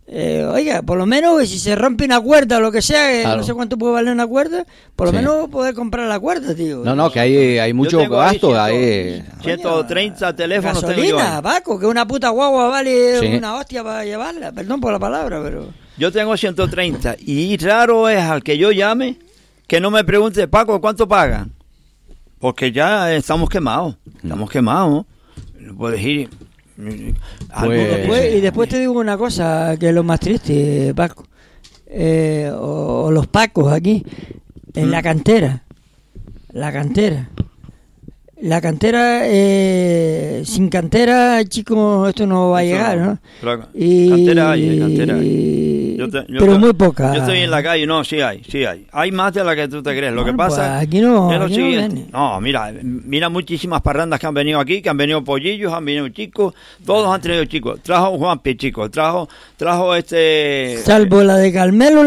Oiga, por lo menos si se rompe una cuerda o lo que sea, claro. No sé cuánto puede valer una cuerda, por lo menos poder comprar la cuerda, tío. No, que hay mucho gasto. Hay 130 teléfonos gasolina, tengo yo. Paco, que una puta guagua vale una hostia para llevarla. Perdón por la palabra, pero... Yo tengo 130 y raro es al que yo llame que no me pregunte, Paco, ¿cuánto pagan? Porque ya estamos quemados. No puedes ir... Y después te digo una cosa que es lo más triste, Paco, o los pacos aquí en la cantera, sin cantera, chicos, esto no va a llegar, ¿no? Claro. Cantera hay. Pero muy poca. Yo estoy en la calle, sí hay. Hay más de la que tú te crees. Lo que pasa pues aquí no, es lo aquí siguiente. No, mira muchísimas parrandas que han venido aquí, que han venido pollillos, han venido chicos, todos han traído chicos. Trajo Juanpi, chicos, trajo Salvo la de Carmelo,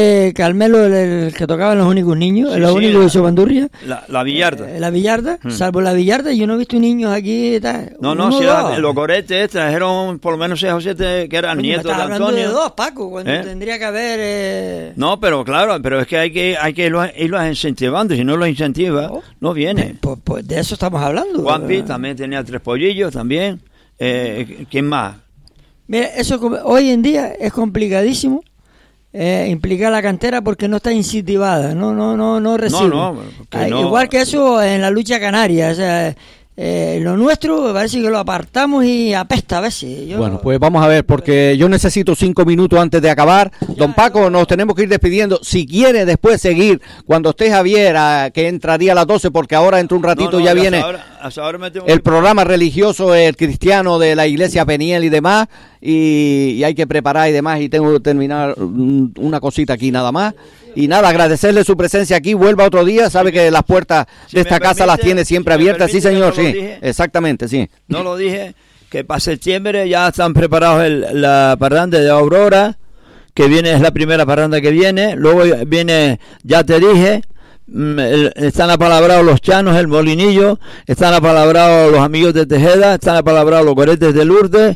el que tocaban los únicos niños, los únicos de su bandurria. La Villarda. La Villarda, salvo la Villarda, yo no he visto niños aquí. Los coretes trajeron por lo menos 6 o 7 que eran nietos de Antonio. Hablando de 2, Paco, cuando tendría que haber... No, pero claro, pero es que hay que irlos incentivando, si no los incentiva, no viene. Pues de eso estamos hablando. Juanpi también tenía 3 pollillos también. ¿Quién más? Mira, eso hoy en día es complicadísimo. Implicar la cantera porque no está incentivada, no recibe. Igual que eso en la lucha canaria, o sea, lo nuestro parece que lo apartamos y apesta a veces. Bueno, pues vamos a ver, porque yo necesito 5 minutos antes de acabar. Don Paco, nos tenemos que ir despidiendo. Si quiere después seguir, cuando esté Javier, que entraría a las 12, porque ahora dentro de un ratito ya viene el programa religioso, el cristiano de la iglesia Peniel y demás, y hay que preparar y demás, y tengo que terminar una cosita aquí nada más. Y nada, agradecerle su presencia aquí, vuelva otro día, sabe que las puertas de esta casa las tiene siempre abiertas, sí señor, sí, exactamente, sí. No lo dije, que para septiembre ya están preparados la parranda de Aurora, que es la primera parranda que viene, luego viene, ya te dije, están apalabrados los Chanos, el Molinillo, están apalabrados los amigos de Tejeda, están apalabrados los Coretes de Lourdes,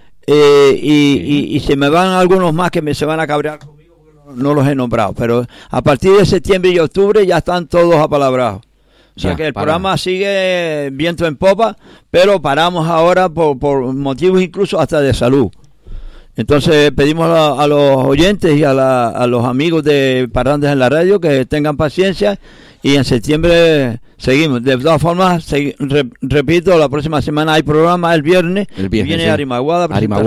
y se me van algunos más que se van a cabrear conmigo. No los he nombrado, pero a partir de septiembre y octubre ya están todos apalabrados. O sea que el programa sigue viento en popa, pero paramos ahora por motivos incluso hasta de salud. Entonces pedimos a los oyentes y a los amigos de Parrandas en la Radio que tengan paciencia y en septiembre seguimos. De todas formas, repito, la próxima semana hay programa el viernes viene Arimaguada.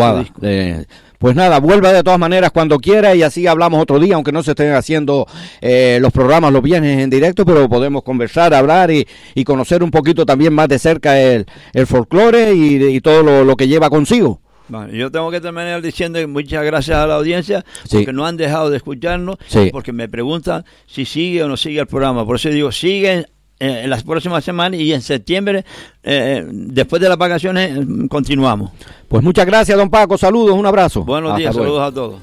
Pues nada, vuelva de todas maneras cuando quiera y así hablamos otro día, aunque no se estén haciendo los programas los viernes en directo, pero podemos conversar, hablar y conocer un poquito también más de cerca el folclore y todo lo que lleva consigo. Bueno, yo tengo que terminar diciendo muchas gracias a la audiencia porque no han dejado de escucharnos, porque me preguntan si sigue o no sigue el programa. Por eso digo, siguen en las próximas semanas y en septiembre, después de las vacaciones, continuamos. Pues muchas gracias, don Paco. Saludos, un abrazo. Buenos días, saludos a todos.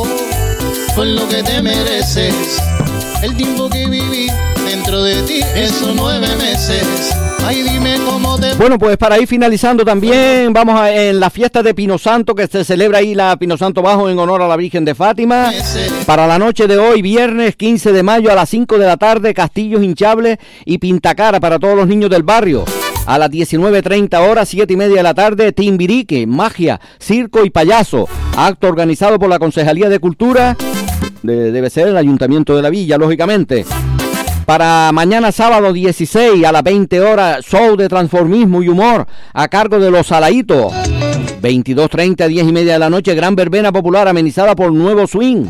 Con lo que te mereces, el tiempo que viví dentro de ti, esos 9 meses. Ay, dime cómo te... Bueno, pues para ir finalizando también, vamos en la fiesta de Pino Santo, que se celebra ahí la Pino Santo Bajo en honor a la Virgen de Fátima. Para la noche de hoy, viernes 15 de mayo a las 5 de la tarde, castillos hinchables y pintacara para todos los niños del barrio. A las 19:30 horas, 7:30 de la tarde, Timbirique, magia, circo y payaso. Acto organizado por la Concejalía de Cultura, debe ser el Ayuntamiento de la Villa, lógicamente. Para mañana sábado 16 a las 20 horas, show de transformismo y humor a cargo de Los Salaitos. 22:30 a 10:30 de la noche, gran verbena popular amenizada por Nuevo Swing.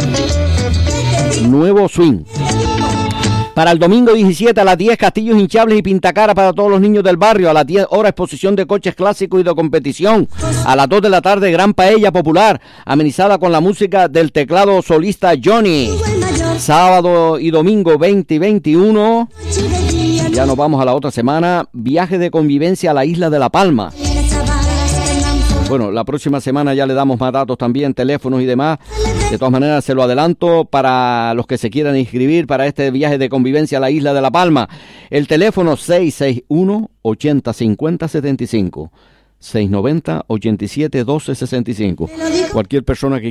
Para el domingo 17 a las 10, castillos hinchables y pintacara para todos los niños del barrio. A las 10 horas, exposición de coches clásicos y de competición. A las 2 de la tarde, gran paella popular, amenizada con la música del teclado solista Johnny. Sábado y domingo 20 y 21, ya nos vamos a la otra semana, viaje de convivencia a la isla de La Palma. Bueno, la próxima semana ya le damos más datos también, teléfonos y demás. De todas maneras, se lo adelanto para los que se quieran inscribir para este viaje de convivencia a la isla de La Palma. El teléfono 661-8050-75, 690-87-12-65. Cualquier persona que